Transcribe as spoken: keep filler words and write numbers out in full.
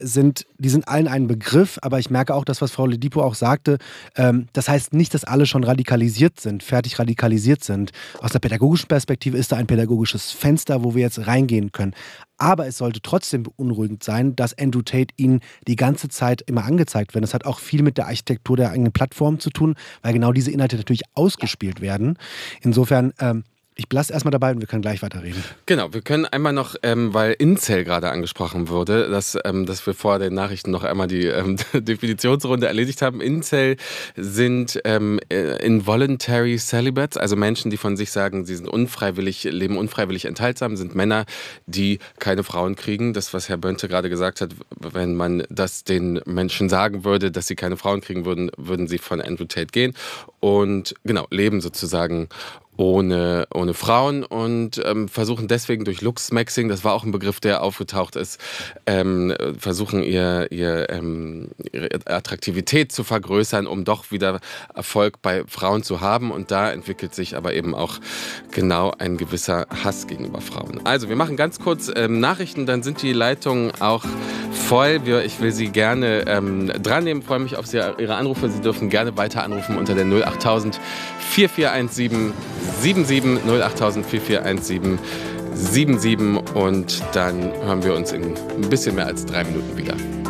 sind, die sind allen ein Begriff, aber ich merke auch, das, was Frau Ledipo auch sagte, ähm, das heißt nicht, dass alle schon radikalisiert sind, fertig radikalisiert sind. Aus der pädagogischen Perspektive ist da ein pädagogisches Fenster, wo wir jetzt reingehen können. Aber es sollte trotzdem beunruhigend sein, dass Andrew Tate ihnen die ganze Zeit immer angezeigt wird. Das hat auch viel mit der Architektur der eigenen Plattform zu tun, weil genau diese Inhalte natürlich ausgespielt werden. Insofern, ähm, ich belasse erstmal dabei und wir können gleich weiterreden. Genau, wir können einmal noch, ähm, weil Incel gerade angesprochen wurde, dass, ähm, dass wir vor den Nachrichten noch einmal die ähm, Definitionsrunde erledigt haben. Incel sind ähm, involuntary celibates, also Menschen, die von sich sagen, sie sind unfreiwillig, leben unfreiwillig enthaltsam, sind Männer, die keine Frauen kriegen. Das, was Herr Bönte gerade gesagt hat, wenn man das den Menschen sagen würde, dass sie keine Frauen kriegen würden, würden sie von Andrew Tate gehen und genau, leben sozusagen ohne, ohne Frauen und ähm, versuchen deswegen durch Looksmaxing, das war auch ein Begriff, der aufgetaucht ist, ähm, versuchen ihr, ihr, ähm, ihre Attraktivität zu vergrößern, um doch wieder Erfolg bei Frauen zu haben. Und da entwickelt sich aber eben auch genau ein gewisser Hass gegenüber Frauen. Also wir machen ganz kurz ähm, Nachrichten, dann sind die Leitungen auch voll. Wir, ich will Sie gerne ähm, dran nehmen, freue mich auf Sie, Ihre Anrufe. Sie dürfen gerne weiter anrufen unter der null achttausend vier vier eins sieben sieben sieben null achttausend vier vier eins sieben sieben sieben und dann hören wir uns in ein bisschen mehr als drei Minuten wieder.